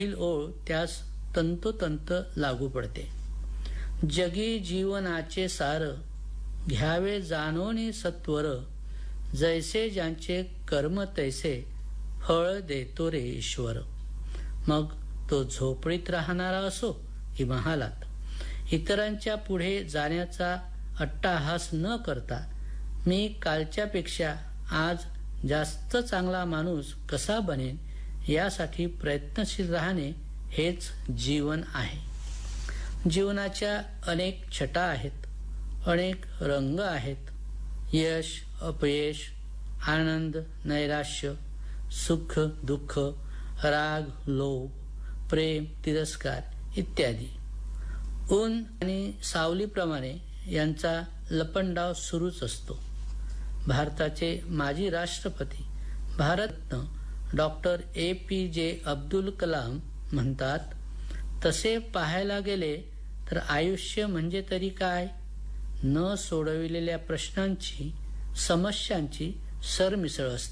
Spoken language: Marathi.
पुढील ओळ त्यास तंतोतंत लागू पडते. जगी जीवनाचे सार, घ्यावे जाणोनी सत्वर, जैसे ज्यांचे कर्म तैसे, फळ देतो रे ईश्वर. मग तो झोपडीत राहणारा असो की महालात, इतरांच्या पुढे जाण्याचा अट्टाहास न करता मी कालच्यापेक्षा आज जास्त चांगला माणूस कसा बनेन यासाठी प्रयत्नशील राहणे हेच जीवन आहे. जीवनाच्या अनेक छटा आहेत, अनेक रंग आहेत. यश, अपयश, आनंद, नैराश्य, सुख, दुःख, राग, लोभ, प्रेम, तिरस्कार इत्यादी. ऊन आणि सावलीप्रमाणे यांचा लपंडाव सुरूच असतो. भारताचे माजी राष्ट्रपती भारतरत्न डॉक्टर APJ अब्दुल कलाम म्हणतात, तसे पाहायला गेले तर आयुष्य म्हणजे तरी काय? न सोडविलेल्या प्रश्नांची, समस्यांची सरमिसळ असते.